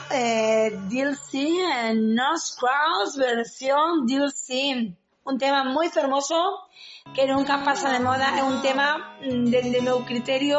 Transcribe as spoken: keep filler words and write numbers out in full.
eh, D L C, eh, No Scrolls, versión D L C. Un tema muy hermoso que nunca pasa de moda, es un tema, desde mi criterio,